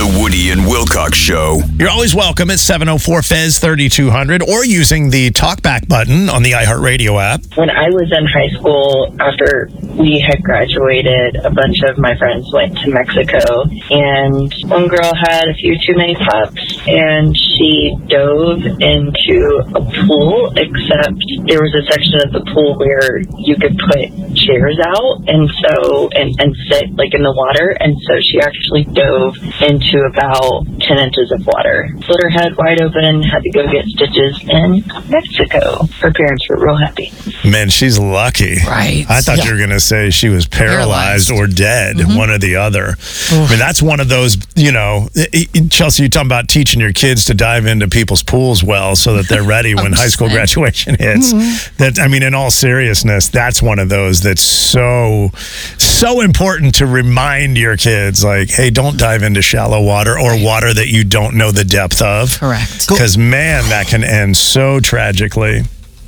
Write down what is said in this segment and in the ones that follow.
The Woody and Wilcox Show. You're always welcome at 704-FEZ-3200 or using the talkback button on the iHeartRadio app. When I was in high school, after we had graduated, a bunch of my friends went to Mexico, and one girl had a few too many pups, and she dove into a pool, except there was a section of the pool where you could put chairs out and sit like in the water, and so she actually dove into about 10 inches of water. Split her head wide open, had to go get stitches in Mexico. Her parents were real happy. Man, she's lucky. Right. I thought you were going to say she was paralyzed or dead, one or the other. I mean, that's one of those, Chelsea, you're talking about teaching your kids to dive into people's pools well so that they're ready when high school graduation hits. That, I mean, in all seriousness, that's one of those that's so important to remind your kids, like, hey, don't dive into shallow water or water that you don't know the depth of. Correct. Because, man, that can end so tragically.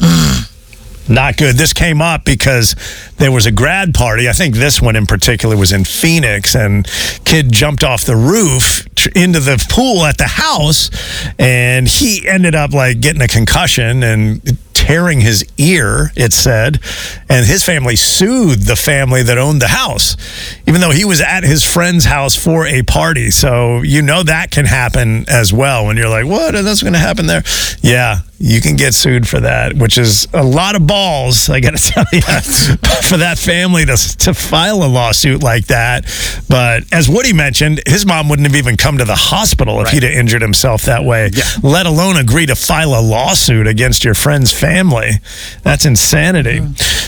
Not good. This came up because there was a grad party. I think this one in particular was in Phoenix, and kid jumped off the roof into the pool at the house, and he ended up like getting a concussion and tearing his ear, it said, and his family sued the family that owned the house, even though he was at his friend's house for a party. So that can happen as well when you're like, what? That's going to happen there? Yeah, you can get sued for that, which is a lot of balls, I got to tell you, for that family to file a lawsuit like that. But as Woody mentioned, his mom wouldn't have even come to the hospital if he'd have injured himself that way, let alone agree to file a lawsuit against your friend's family. That's insanity.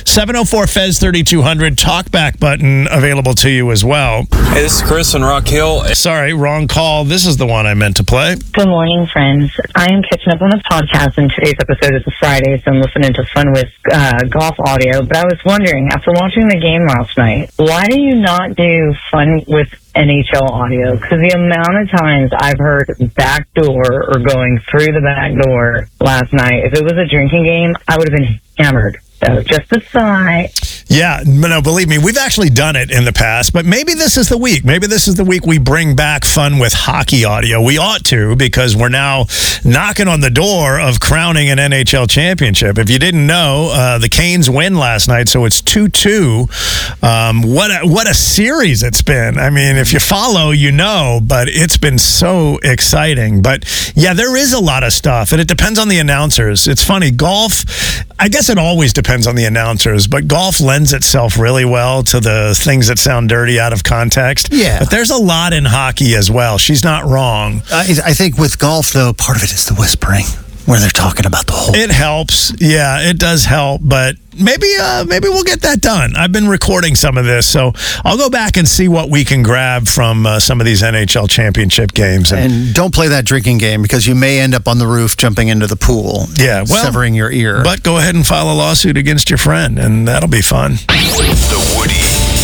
704-FEZ-3200, talkback button available to you as well. Hey, this is Chris in Rock Hill. Sorry, wrong call. This is the one I meant to play. Good morning, friends. I am catching up on the podcast, and today's episode is a Friday, so I'm listening to Fun with Golf audio. But I was wondering, after watching the game last night, why do you not do Fun with NHL audio? Because the amount of times I've heard backdoor or going through the back door last night, if it was a drinking game, I would have been hammered. So just a thought. Yeah, no, believe me, we've actually done it in the past, but maybe this is the week. Maybe this is the week we bring back Fun with Hockey audio. We ought to, because we're now knocking on the door of crowning an NHL championship. If you didn't know, the Canes win last night, so it's 2-2. What a series it's been. I mean, if you follow, but it's been so exciting. But yeah, there is a lot of stuff, and it depends on the announcers. It's funny, golf, I guess it always depends on the announcers, but golf lends itself really well to the things that sound dirty out of context. Yeah. But there's a lot in hockey as well. She's not wrong. I think with golf, though, part of it is the whispering, where they're talking about the whole. It helps. Yeah, it does help, but maybe we'll get that done. I've been recording some of this, so I'll go back and see what we can grab from some of these NHL championship games. And don't play that drinking game, because you may end up on the roof jumping into the pool. Yeah, severing your ear. But go ahead and file a lawsuit against your friend, and that'll be fun. The Woody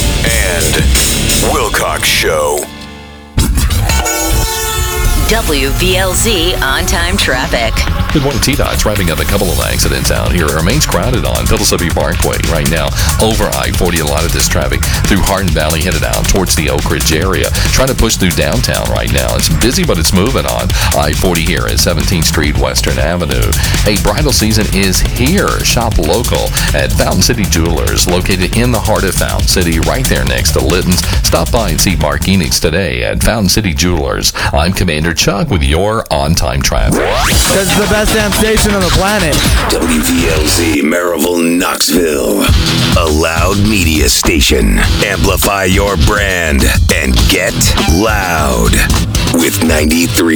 and Wilcox Show. WVLZ on-time traffic. Good morning, T-Dot's wrapping up a couple of accidents out here. It remains crowded on Mississippi Parkway right now. Over I-40, a lot of this traffic through Hardin Valley, headed out towards the Oak Ridge area. Trying to push through downtown right now. It's busy, but it's moving on I-40 here at 17th Street, Western Avenue. Hey, bridal season is here. Shop local at Fountain City Jewelers, located in the heart of Fountain City, right there next to Litton's. Stop by and see Mark Enix today at Fountain City Jewelers. I'm Commander Chuck with your on-time traffic. Because it's the best damn station on the planet. WVLZ Maryville, Knoxville. A loud media station. Amplify your brand and get loud with 93.